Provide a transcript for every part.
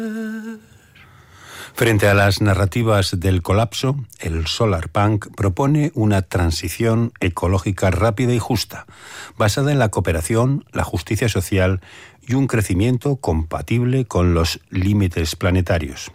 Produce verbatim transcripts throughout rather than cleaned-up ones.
Frente a las narrativas del colapso, el Solar Punk propone una transición ecológica rápida y justa, basada en la cooperación, la justicia social y un crecimiento compatible con los límites planetarios.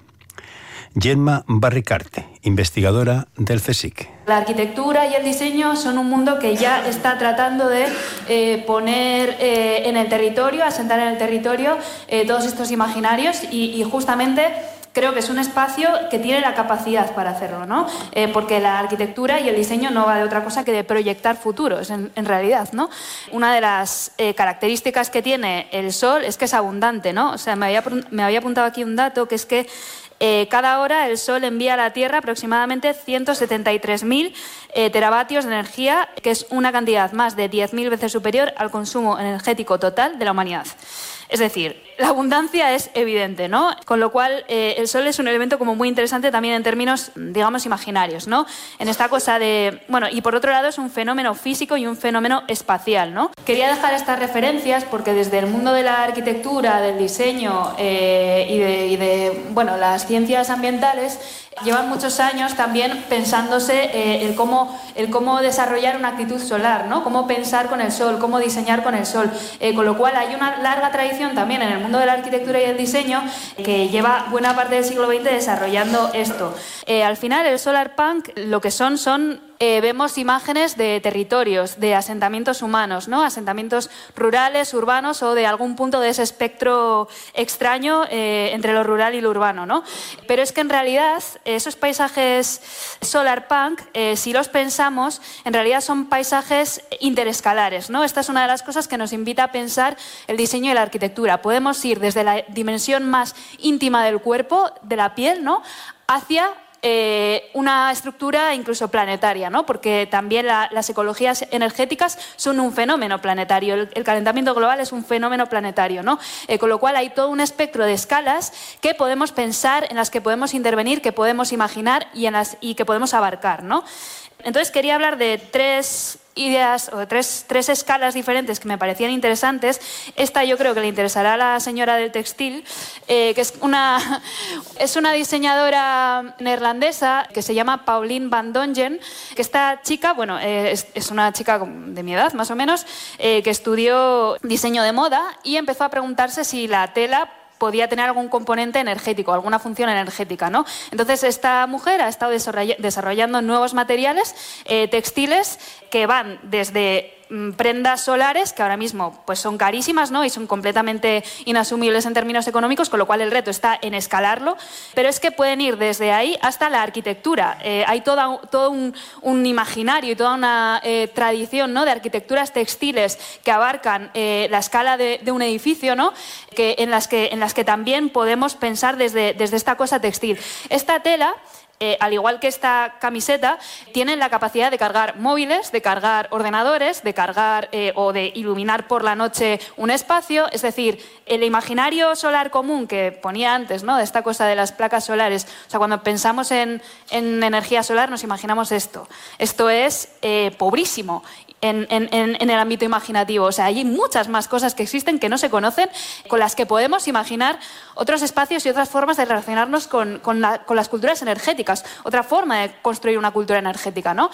Gemma Barricarte, investigadora del CSIC. La arquitectura y el diseño son un mundo que ya está tratando de eh, poner eh, en el territorio, asentar en el territorio eh, todos estos imaginarios y, y justamente creo que es un espacio que tiene la capacidad para hacerlo, ¿no? Eh, porque la arquitectura y el diseño no va de otra cosa que de proyectar futuros, en, en realidad, ¿no? Una de las eh, características que tiene el Sol es que es abundante, ¿no? O sea, me había, me había apuntado aquí un dato que es que Eh, cada hora el Sol envía a la Tierra aproximadamente ciento setenta y tres mil eh, teravatios de energía, que es una cantidad más de diez mil veces superior al consumo energético total de la humanidad. Es decir, la abundancia es evidente, ¿no? Con lo cual, eh, el Sol es un elemento como muy interesante también en términos, digamos, imaginarios, ¿no? En esta cosa de... Bueno, y por otro lado es un fenómeno físico y un fenómeno espacial, ¿no? Quería dejar estas referencias porque desde el mundo de la arquitectura, del diseño eh, y, de, y de, bueno, las ciencias ambientales, llevan muchos años también pensándose eh, el, cómo, el cómo desarrollar una actitud solar, ¿no? Cómo pensar con el Sol, cómo diseñar con el Sol. Eh, con lo cual hay una larga tradición también en el mundo de la arquitectura y el diseño que lleva buena parte del siglo veinte desarrollando esto. Eh, al final el Solar Punk lo que son son... Eh, vemos imágenes de territorios, de asentamientos humanos, ¿no? Asentamientos rurales, urbanos o de algún punto de ese espectro extraño eh, entre lo rural y lo urbano, ¿no? Pero es que en realidad esos paisajes Solar Punk, eh, si los pensamos, en realidad son paisajes interescalares, ¿no? Esta es una de las cosas que nos invita a pensar el diseño y la arquitectura. Podemos ir desde la dimensión más íntima del cuerpo, de la piel, ¿no? Hacia Eh, una estructura incluso planetaria, ¿no? Porque también la, las ecologías energéticas son un fenómeno planetario. El, el calentamiento global es un fenómeno planetario, ¿no? Eh, con lo cual hay todo un espectro de escalas que podemos pensar, en las que podemos intervenir, que podemos imaginar y, en las, y que podemos abarcar, ¿no? Entonces quería hablar de tres ideas o de tres, tres escalas diferentes que me parecían interesantes. Esta yo creo que le interesará a la señora del textil, eh, que es una, es una diseñadora neerlandesa que se llama Pauline van Dongen, que esta chica, bueno, eh, es, es una chica de mi edad más o menos, eh, que estudió diseño de moda y empezó a preguntarse si la tela podía tener algún componente energético, alguna función energética, ¿no? Entonces esta mujer ha estado desarrollando nuevos materiales eh, textiles que van desde prendas solares que ahora mismo pues son carísimas, ¿no? Y son completamente inasumibles en términos económicos, con lo cual el reto está en escalarlo, pero es que pueden ir desde ahí hasta la arquitectura. Eh, hay toda, todo un, un imaginario y toda una eh, tradición, ¿no? De arquitecturas textiles que abarcan eh, la escala de, de un edificio, ¿no? Que, en, las que, en las que también podemos pensar desde, desde esta cosa textil. Esta tela, Eh, al igual que esta camiseta, tienen la capacidad de cargar móviles, de cargar ordenadores, de cargar eh, o de iluminar por la noche un espacio. Es decir, el imaginario solar común que ponía antes, ¿no? De esta cosa de las placas solares. O sea, cuando pensamos en, en energía solar nos imaginamos esto. Esto es eh, pobrísimo. En, en, en el ámbito imaginativo. O sea, hay muchas más cosas que existen que no se conocen, con las que podemos imaginar otros espacios y otras formas de relacionarnos con, con, la, con las culturas energéticas, otra forma de construir una cultura energética, ¿no?